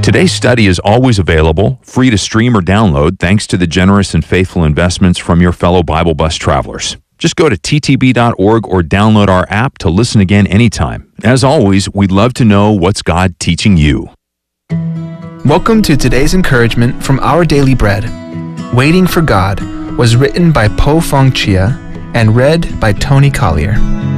Today's study is always available, free to stream or download, thanks to the generous and faithful investments from your fellow Bible Bus travelers. Just go to ttb.org or download our app to listen again anytime. As always, we'd love to know what's God teaching you. Welcome to today's encouragement from Our Daily Bread. Waiting for God was written by Po Fong Chia and read by Tony Collier.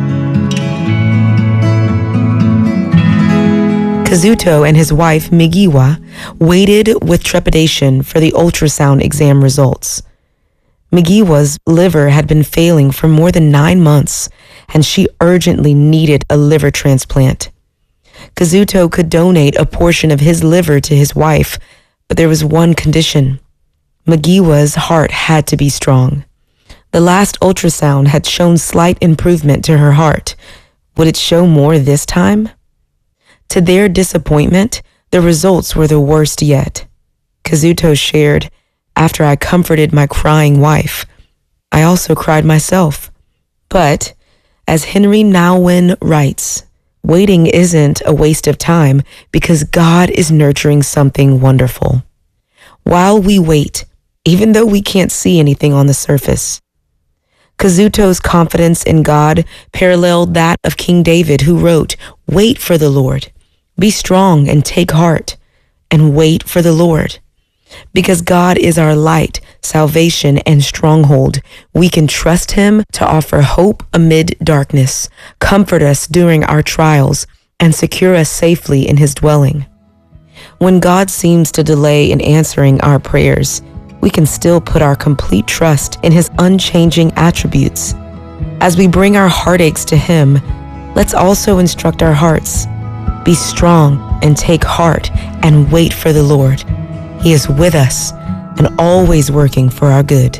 Kazuto and his wife, Migiwa, waited with trepidation for the ultrasound exam results. Migiwa's liver had been failing for more than 9 months, and she urgently needed a liver transplant. Kazuto could donate a portion of his liver to his wife, but there was one condition. Migiwa's heart had to be strong. The last ultrasound had shown slight improvement to her heart. Would it show more this time? To their disappointment, the results were the worst yet. Kazuto shared, "After I comforted my crying wife, I also cried myself." But, as Henry Nouwen writes, waiting isn't a waste of time because God is nurturing something wonderful. While we wait, even though we can't see anything on the surface. Kazuto's confidence in God paralleled that of King David, who wrote, "Wait for the Lord. Be strong and take heart, and wait for the Lord." Because God is our light, salvation, and stronghold, we can trust Him to offer hope amid darkness, comfort us during our trials, and secure us safely in His dwelling. When God seems to delay in answering our prayers, we can still put our complete trust in His unchanging attributes. As we bring our heartaches to Him, let's also instruct our hearts. Be strong and take heart and wait for the Lord. He is with us and always working for our good.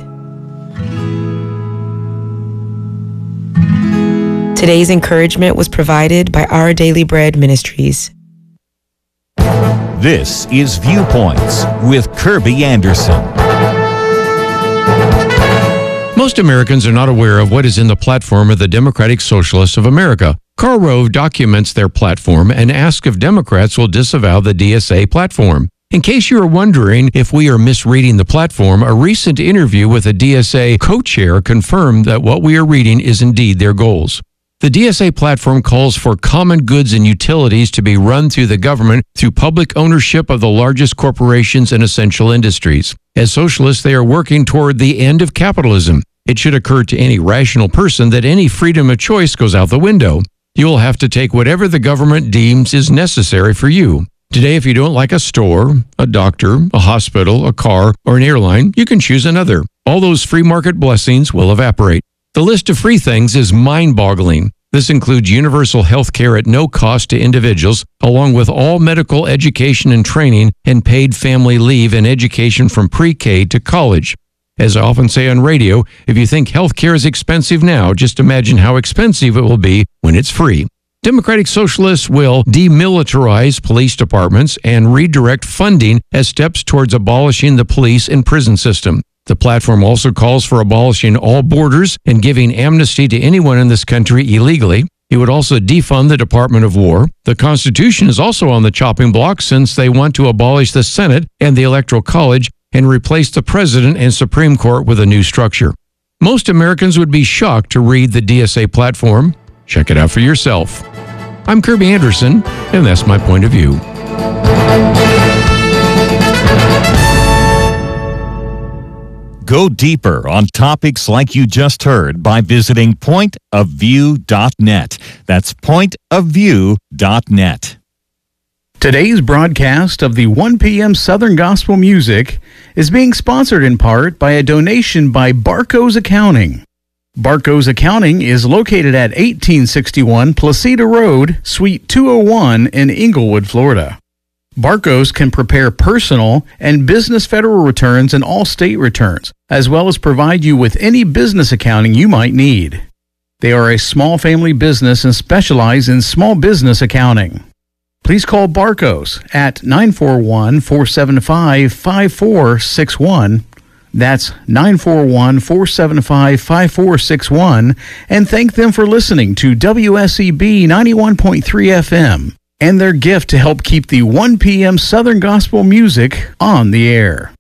Today's encouragement was provided by Our Daily Bread Ministries. This is Viewpoints with Kirby Anderson. Most Americans are not aware of what is in the platform of the Democratic Socialists of America. Karl Rove documents their platform and asks if Democrats will disavow the DSA platform. In case you are wondering if we are misreading the platform, a recent interview with a DSA co-chair confirmed that what we are reading is indeed their goals. The DSA platform calls for common goods and utilities to be run through the government through public ownership of the largest corporations and essential industries. As socialists, they are working toward the end of capitalism. It should occur to any rational person that any freedom of choice goes out the window. You will have to take whatever the government deems is necessary for you. Today, if you don't like a store, a doctor, a hospital, a car, or an airline, you can choose another. All those free market blessings will evaporate. The list of free things is mind-boggling. This includes universal health care at no cost to individuals, along with all medical education and training and paid family leave and education from pre-K to college. As I often say on radio, if you think health care is expensive now, just imagine how expensive it will be when it's free. Democratic Socialists will demilitarize police departments and redirect funding as steps towards abolishing the police and prison system. The platform also calls for abolishing all borders and giving amnesty to anyone in this country illegally. It would also defund the Department of War. The Constitution is also on the chopping block since they want to abolish the Senate and the Electoral College and replace the President and Supreme Court with a new structure. Most Americans would be shocked to read the DSA platform. Check it out for yourself. I'm Kirby Anderson, and that's my point of view. Go deeper on topics like you just heard by visiting pointofview.net. That's pointofview.net. Today's broadcast of the 1 p.m. Southern Gospel Music is being sponsored in part by a donation by Barco's Accounting. Barco's Accounting is located at 1861 Placida Road, Suite 201 in Inglewood, Florida. Barco's can prepare personal and business federal returns and all state returns, as well as provide you with any business accounting you might need. They are a small family business and specialize in small business accounting. Please call Barco's at 941-475-5461. That's 941-475-5461, and thank them for listening to WSEB 91.3 FM. and their gift to help keep the 1 p.m. Southern Gospel Music on the air.